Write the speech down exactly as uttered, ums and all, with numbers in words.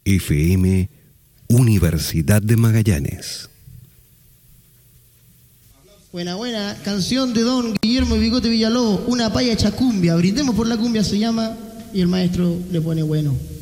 F M Universidad de Magallanes. Buena, buena, canción de don Guillermo Bigote Villalobos, una paya hecha cumbia. Brindemos por la cumbia se llama, y el maestro le pone bueno.